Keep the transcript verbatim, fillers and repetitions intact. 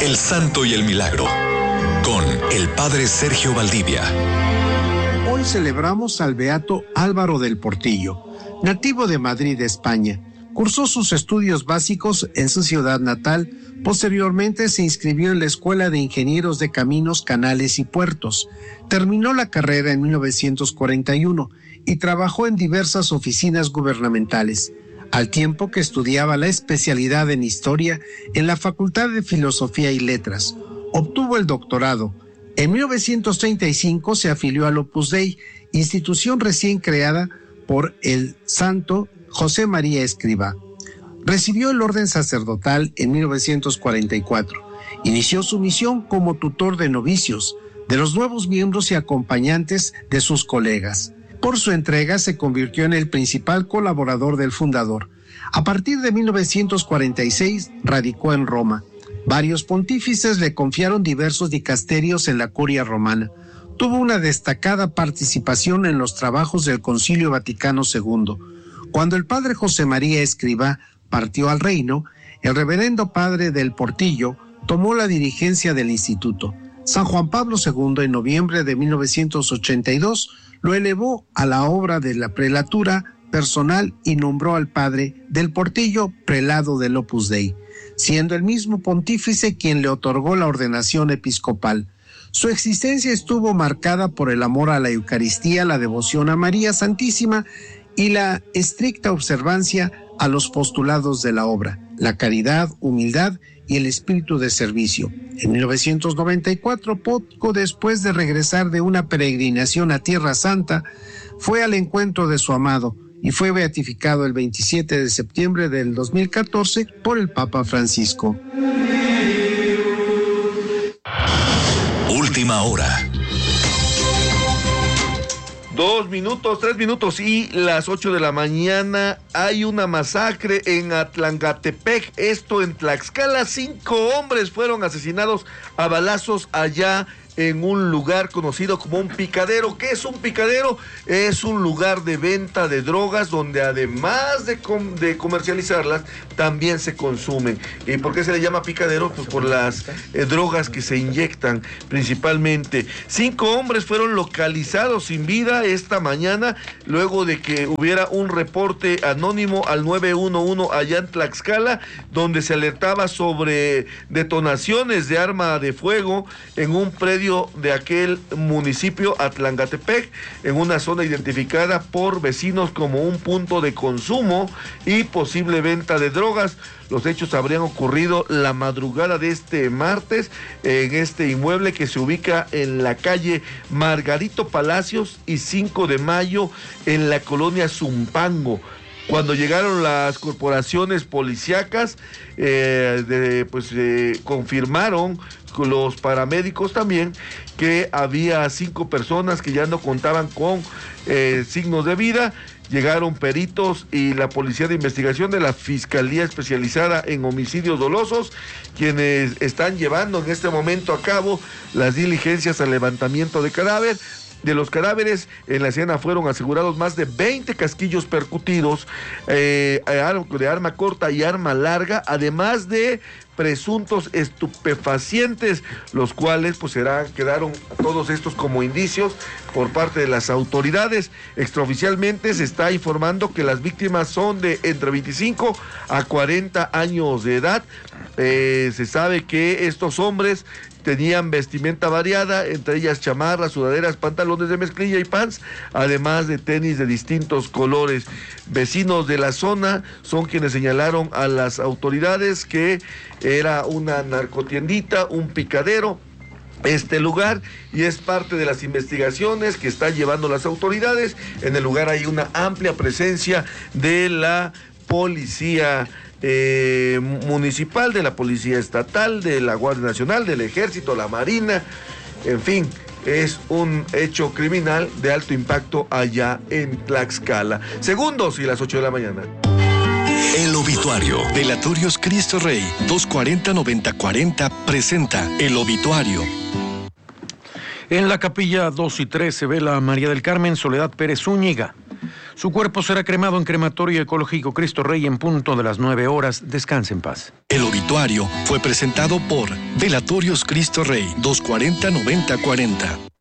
El Santo y el Milagro, con el Padre Sergio Valdivia. Hoy celebramos al beato Álvaro del Portillo, nativo de Madrid, España. Cursó sus estudios básicos en su ciudad natal. Posteriormente se inscribió en la Escuela de Ingenieros de Caminos, Canales y Puertos. Terminó la carrera en mil novecientos cuarenta y uno y trabajó en diversas oficinas gubernamentales, al tiempo que estudiaba la especialidad en Historia en la Facultad de Filosofía y Letras. Obtuvo el doctorado. En mil novecientos treinta y cinco se afilió al Opus Dei, institución recién creada por el santo José María Escrivá. Recibió el orden sacerdotal en mil novecientos cuarenta y cuatro. Inició su misión como tutor de novicios, de los nuevos miembros y acompañantes de sus colegas. Por su entrega se convirtió en el principal colaborador del fundador. A partir de mil novecientos cuarenta y seis radicó en Roma. Varios pontífices le confiaron diversos dicasterios en la curia romana. Tuvo una destacada participación en los trabajos del Concilio Vaticano segundo. Cuando el padre José María Escrivá partió al reino, el reverendo padre del Portillo tomó la dirigencia del instituto. San Juan Pablo segundo, en noviembre de mil novecientos ochenta y dos, lo elevó a la obra de la prelatura personal y nombró al padre del Portillo prelado del Opus Dei, siendo el mismo pontífice quien le otorgó la ordenación episcopal. Su existencia estuvo marcada por el amor a la Eucaristía, la devoción a María Santísima y la estricta observancia a los postulados de la obra, la caridad, humildad y el espíritu de servicio. En mil novecientos noventa y cuatro, poco después de regresar de una peregrinación a Tierra Santa, fue al encuentro de su amado y fue beatificado el veintisiete de septiembre del dos mil catorce por el Papa Francisco. Última hora. Dos minutos, tres minutos y las ocho de la mañana. Hay una masacre en Atlangatepec, esto en Tlaxcala. Cinco hombres fueron asesinados a balazos allá en un lugar conocido como un picadero. ¿Qué es un picadero? Es un lugar de venta de drogas donde además de, com- de comercializarlas, también se consumen. ¿Y por qué se le llama picadero? Pues por las eh, drogas que se inyectan principalmente. Cinco hombres fueron localizados sin vida esta mañana, luego de que hubiera un reporte anónimo al nueve uno uno allá en Tlaxcala, donde se alertaba sobre detonaciones de arma de fuego en un predio de aquel municipio Atlangatepec, en una zona identificada por vecinos como un punto de consumo y posible venta de drogas. Los hechos habrían ocurrido la madrugada de este martes en este inmueble que se ubica en la calle Margarito Palacios y cinco de mayo en la colonia Zumpango. Cuando llegaron las corporaciones policíacas, eh, de, pues eh, confirmaron los paramédicos también que había cinco personas que ya no contaban con eh, signos de vida. Llegaron peritos y la Policía de Investigación de la Fiscalía Especializada en Homicidios Dolosos, quienes están llevando en este momento a cabo las diligencias al levantamiento de cadáver. De los cadáveres, en la escena fueron asegurados más de veinte casquillos percutidos eh, de arma corta y arma larga, además de presuntos estupefacientes, los cuales pues serán, quedaron todos estos como indicios por parte de las autoridades. Extraoficialmente se está informando que las víctimas son de entre veinticinco a cuarenta años de edad. Eh, se sabe que estos hombres tenían vestimenta variada, entre ellas chamarras, sudaderas, pantalones de mezclilla y pants, además de tenis de distintos colores. Vecinos de la zona son quienes señalaron a las autoridades que era una narcotiendita, un picadero, este lugar, y es parte de las investigaciones que están llevando las autoridades. En el lugar hay una amplia presencia de la policía Eh, municipal, de la Policía Estatal, de la Guardia Nacional, del Ejército, la Marina, en fin, es un hecho criminal de alto impacto allá en Tlaxcala. Segundos y las ocho de la mañana. El obituario. Velatorios Cristo Rey, doscientos cuarenta, noventa cuarenta, presenta El Obituario. En la capilla dos y tres se vela a María del Carmen Soledad Pérez Zúñiga. Su cuerpo será cremado en crematorio ecológico Cristo Rey en punto de las nueve horas. Descanse en paz. El obituario fue presentado por Velatorios Cristo Rey, dos cuarenta noventa cuarenta.